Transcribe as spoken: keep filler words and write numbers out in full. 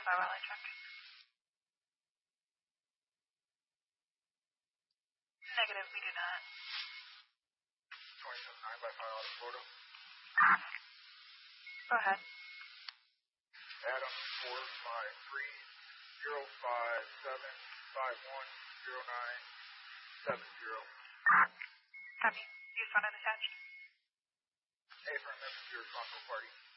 by while I check. Negative, we do not. twenty-seven nine by file out of Florida. Go ahead. Adam four five three zero five seven five one zero nine seven zero. Copy. Use phone unattached. A for a messenger responsible party.